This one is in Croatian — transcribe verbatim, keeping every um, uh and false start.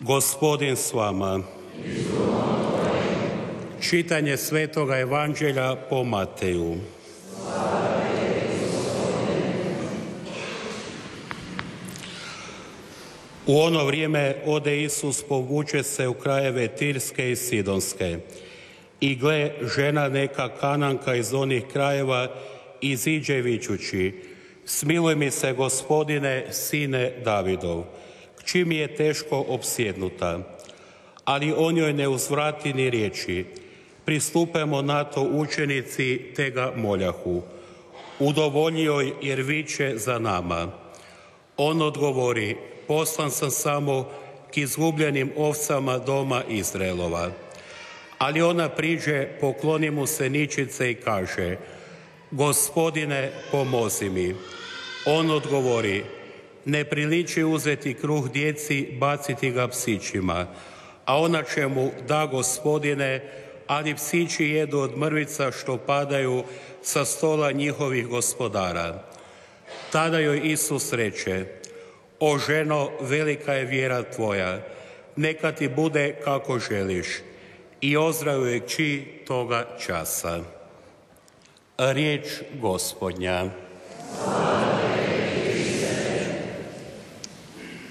Gospodin s vama. Čitanje Svetoga Evanđelja po Mateju. U ono vrijeme ode Isus, povuče se u krajeve Tirske i Sidonske. I gle, žena neka Kananka iz onih krajeva iziđe vičući: smiluj mi se, Gospodine, sine Davidov, kći mi je teško opsjednuta. Ali on joj ne uzvrati ni riječi. Pristupemo na to učenici, te ga moljahu: udovolji joj, jer viče za nama. On odgovori: poslan sam samo k izgubljenim ovcama doma Izraelova. Ali ona priđe, pokloni mu se ničice i kaže: Gospodine, pomozi mi. On odgovori: ne priliči uzeti kruh djeci, baciti ga psićima. A ona će mu: da, Gospodine, ali psići jedu od mrvica što padaju sa stola njihovih gospodara. Tada joj Isus reče: o ženo, velika je vjera tvoja, neka ti bude kako želiš. I ozdravio je kći toga časa. Riječ Gospodnja.